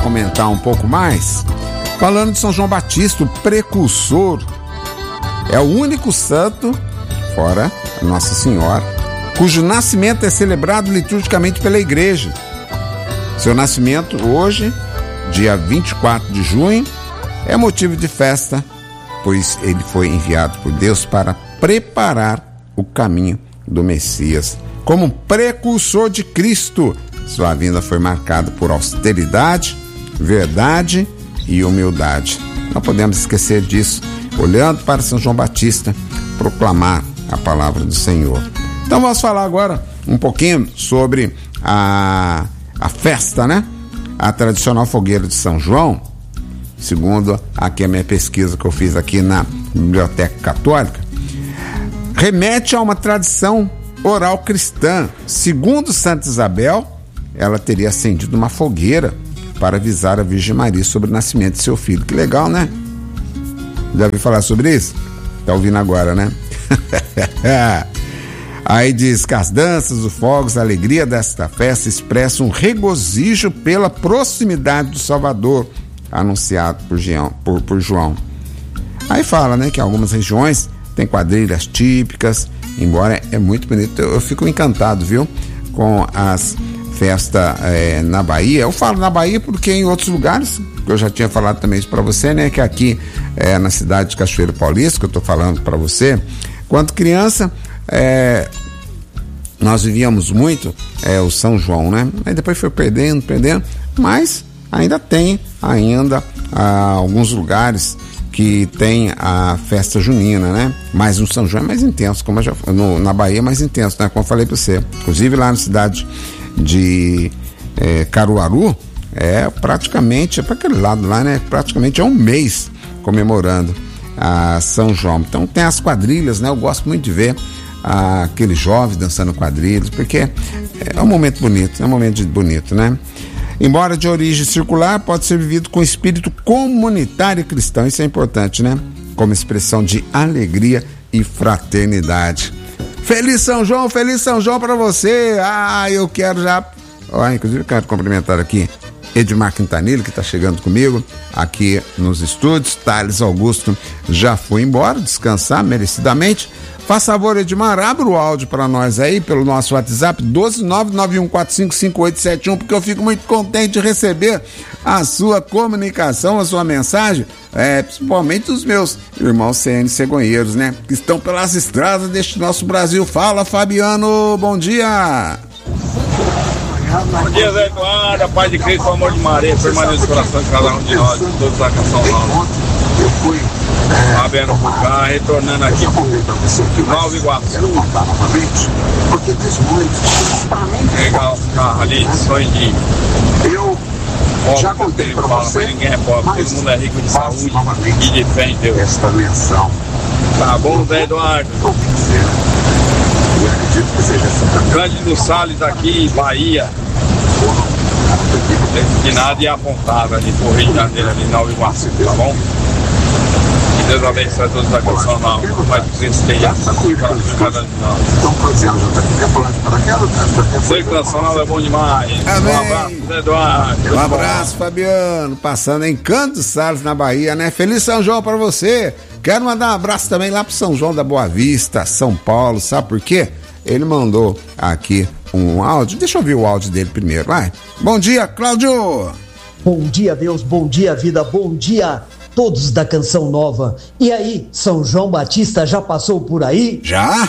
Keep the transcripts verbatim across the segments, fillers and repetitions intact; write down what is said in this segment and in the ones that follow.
comentar um pouco mais, falando de São João Batista, o precursor. É o único santo, fora Nossa Senhora, cujo nascimento é celebrado liturgicamente pela Igreja. Seu nascimento hoje, dia vinte e quatro de junho, é motivo de festa, pois ele foi enviado por Deus para preparar o caminho do Messias. Como precursor de Cristo, sua vinda foi marcada por austeridade, verdade e humildade. Não podemos esquecer disso, olhando para São João Batista, proclamar a palavra do Senhor. Então vamos falar agora um pouquinho sobre a, a festa, né? A tradicional fogueira de São João, segundo aqui a minha pesquisa que eu fiz aqui na Biblioteca Católica, remete a uma tradição oral cristã. Segundo Santa Isabel, ela teria acendido uma fogueira para avisar a Virgem Maria sobre o nascimento de seu filho. Que legal, né? Já ouviu falar sobre isso? Tá ouvindo agora, né? Aí diz que as danças, os fogos, a alegria desta festa expressam um regozijo pela proximidade do Salvador, anunciado por, Jean, por, por João. Aí fala, né, que em algumas regiões tem quadrilhas típicas, embora é muito bonito. Eu, eu fico encantado, viu, com as festas é, na Bahia. Eu falo na Bahia porque em outros lugares, eu já tinha falado também isso para você, né, que aqui é, na cidade de Cachoeiro Paulista, que eu tô falando para você, quando criança, é, nós vivíamos muito é, o São João, né? Aí depois foi perdendo, perdendo, mas ainda tem ainda ah, alguns lugares que tem a festa junina, né? Mas no São João é mais intenso, como eu já, no, na Bahia é mais intenso, né? Como eu falei para você. Inclusive lá na cidade de é, Caruaru, é praticamente, é para aquele lado lá, né? Praticamente é um mês comemorando a São João. Então tem as quadrilhas, né? Eu gosto muito de ver ah, aqueles jovens dançando quadrilhas, porque é um momento bonito, é um momento de, bonito, né? Embora de origem circular, pode ser vivido com espírito comunitário e cristão. Isso é importante, né? Como expressão de alegria e fraternidade. Feliz São João, feliz São João para você. Ah, eu quero já... Ah, inclusive eu quero cumprimentar aqui Edmar Quintanilha, que está chegando comigo aqui nos estúdios. Thales Augusto já foi embora descansar merecidamente. Faz favor, Edmar, abra o áudio para nós aí pelo nosso WhatsApp doze nove nove um quatro cinco cinco oito sete um, porque eu fico muito contente de receber a sua comunicação, a sua mensagem, é, principalmente os meus irmãos C N cegonheiros, né, que estão pelas estradas deste nosso Brasil. Fala, Fabiano, bom dia. Bom dia, Zé Eduardo, a paz de Cristo, o amor de Maria, permaneça no coração de cada um de nós, de todos da canção nova. Fabiano por cá, retornando aqui pro Nova Iguaçu. Legal o carro ali, sonho de eu pobre, já contei para fala, você, mas ninguém é pobre, todo mundo é rico de saúde e de fé em Deus. Esta menção. Tá bom, Zé Eduardo? Eu acredito que seja essa. Cândido Salles aqui, Bahia. De nada e apontado ali pro Rio de Janeiro, ali na Nova Iguaçu, tá bom? Que Deus abençoe a todos da canção nova. Pai de Cristo esteja cada de nós. Estão fazendo junto aqui, quer falar de paraquedas? Sei que canção nova é bom demais. Amém. Um abraço, Zé Eduardo. Um abraço, Fabiano, passando em Cândido Salles, na Bahia, né? Feliz São João para você. Quero mandar um abraço também lá pro São João da Boa Vista, São Paulo, sabe por quê? Ele mandou aqui um áudio, deixa eu ouvir o áudio dele primeiro, vai. Bom dia, Cláudio! Bom dia, Deus, bom dia, vida, bom dia, todos da Canção Nova. E aí, São João Batista já passou por aí? Já?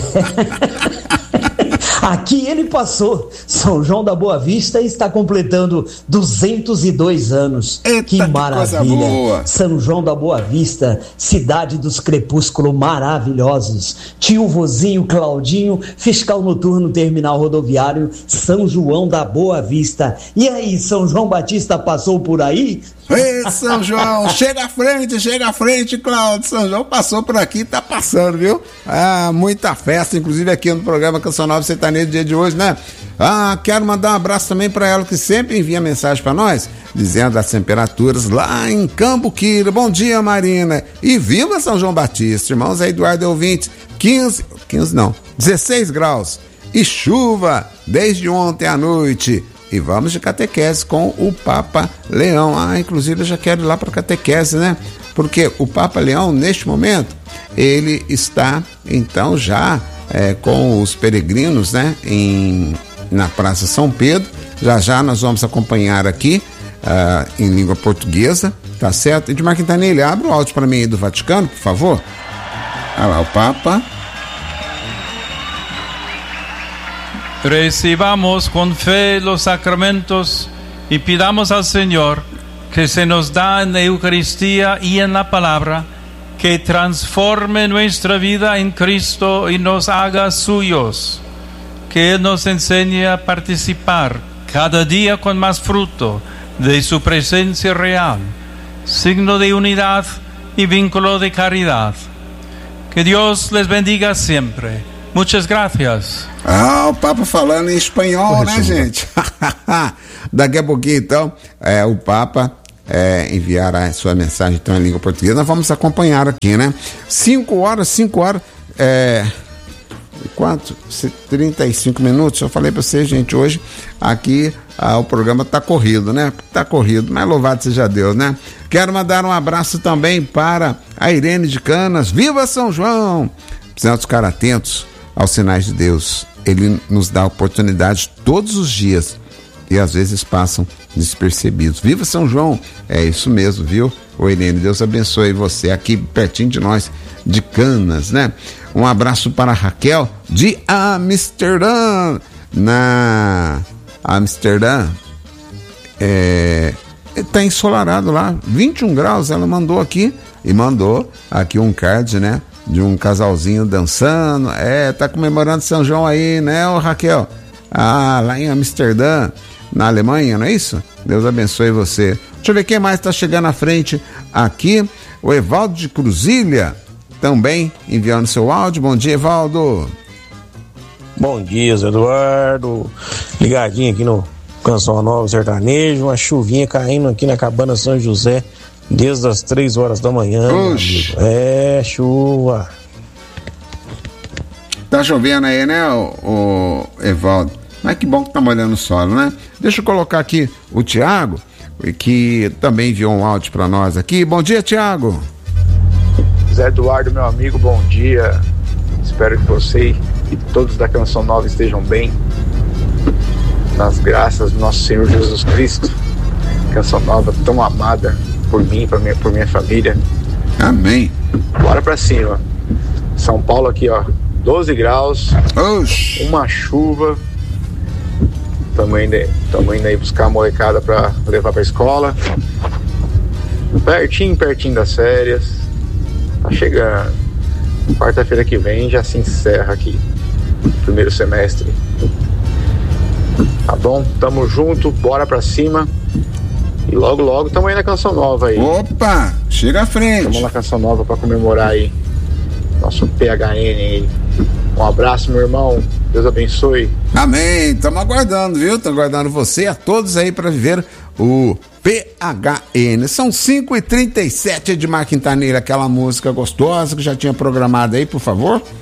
Aqui ele passou. São João da Boa Vista está completando duzentos e dois anos. Eita, que maravilha! Que coisa boa. São João da Boa Vista, cidade dos crepúsculos maravilhosos. Tio Vozinho Claudinho, fiscal noturno terminal rodoviário São João da Boa Vista. E aí, São João Batista passou por aí? Ei, São João, chega à frente, chega à frente, Cláudio. São João passou por aqui, tá passando, viu? Ah, muita festa, inclusive aqui no programa Canção Nova Sertanejo, dia de hoje, né? Ah, quero mandar um abraço também para ela, que sempre envia mensagem para nós, dizendo as temperaturas lá em Cambuquira. Bom dia, Marina. E viva São João Batista, irmãos. Aí, Eduardo ouvinte, quinze, quinze não, dezesseis graus. E chuva desde ontem à noite. e vamos de catequese com o Papa Leão. Ah, inclusive eu já quero ir lá para catequese, né? Porque o Papa Leão, neste momento, ele está, então, já é, com os peregrinos, né? Em, na Praça São Pedro. Já já nós vamos acompanhar aqui uh, em língua portuguesa, tá certo? Edmar Quintanilha, abre o áudio para mim aí do Vaticano, por favor. Olha lá, o Papa. Recibamos con fe los sacramentos y pidamos al Señor que se nos da en la Eucaristía y en la palabra, que transforme nuestra vida en Cristo y nos haga suyos, que Él nos enseñe a participar cada día con más fruto de su presencia real, signo de unidad y vínculo de caridad. Que Dios les bendiga siempre. Muchas gracias. Ah, o Papa falando em espanhol, né, gente? Daqui a pouquinho, então, é, o Papa é, enviará a sua mensagem então, em língua portuguesa. Nós vamos acompanhar aqui, né? Cinco horas, cinco horas, é... quanto? trinta e cinco minutos. Eu falei pra vocês, gente, hoje aqui ah, o programa tá corrido, né? Tá corrido, mas louvado seja Deus, né? Quero mandar um abraço também para a Irene de Canas. Viva São João! Precisamos ficar atentos aos sinais de Deus. Ele nos dá oportunidade todos os dias e às vezes passam despercebidos. Viva São João! É isso mesmo, viu? Ô Irene, Deus abençoe você aqui pertinho de nós, de Canas, né? Um abraço para a Raquel de Amsterdã. Na Amsterdã é, tá ensolarado lá, vinte e um graus. Ela mandou aqui e mandou aqui um card, né? De um casalzinho dançando. É, tá comemorando São João aí, né, ô Raquel? Ah, lá em Amsterdã, na Alemanha, não é isso? Deus abençoe você. Deixa eu ver quem mais tá chegando à frente aqui. O Evaldo de Cruzilha também enviando seu áudio. Bom dia, Evaldo. Bom dia, Zé Eduardo. Ligadinho aqui no Canção Nova Sertanejo. Uma chuvinha caindo aqui na Cabana São José desde as três horas da manhã. É, chuva. Tá chovendo aí, né, o, o Evaldo? Mas que bom que tá molhando o solo, né? Deixa eu colocar aqui o Tiago, que também enviou um áudio para nós aqui. Bom dia, Tiago. Zé Eduardo, meu amigo, bom dia. Espero que você e todos da Canção Nova estejam bem, nas graças do nosso Senhor Jesus Cristo. Canção Nova tão amada por mim, por minha, por minha família. Amém. Bora pra cima. São Paulo aqui, ó, doze graus. Oxi. Uma chuva. Tamo indo, tamo indo aí buscar a molecada pra levar pra escola. Pertinho, pertinho das férias. Tá chegando. Quarta-feira que vem já se encerra aqui o primeiro semestre. Tá bom? Tamo junto, bora pra cima. E logo, logo tamo aí na Canção Nova aí. Opa, chega à frente. Tamo na Canção Nova pra comemorar aí nosso P H N aí. Um abraço, meu irmão. Deus abençoe. Amém. Estamos aguardando, viu? Estamos aguardando você e a todos aí para viver o P H N. São cinco e trinta e sete, Edmar Quintanilha, aquela música gostosa que já tinha programado aí, por favor.